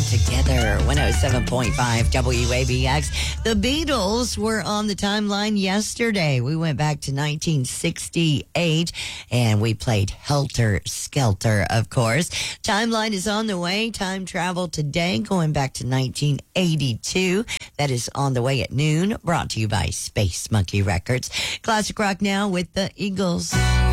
Together, 107.5 WABX. The Beatles were on the timeline yesterday. We went back to 1968 and we played Helter Skelter, of course. Timeline is on the way. Time travel today, going back to 1982. That is on the way at noon. Brought to you by Space Monkey Records. Classic rock now with the Eagles.